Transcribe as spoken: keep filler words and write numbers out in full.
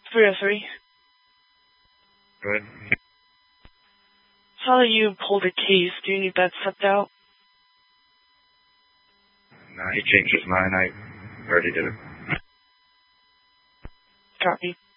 three oh three. Go ahead. Saw that you pulled a case. Do you need that sucked out? Nah, he changed his mind. I already did it. Copy.